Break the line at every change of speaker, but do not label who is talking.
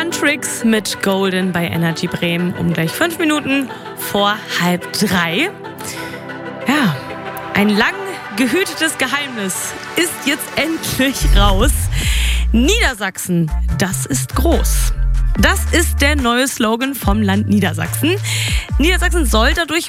Huntrix mit Golden bei Energy Bremen um gleich 5 Minuten vor 2:30. Ja, ein lang gehütetes Geheimnis ist jetzt endlich raus. Niedersachsen, das ist groß. Das ist der neue Slogan vom Land Niedersachsen. Niedersachsen soll dadurch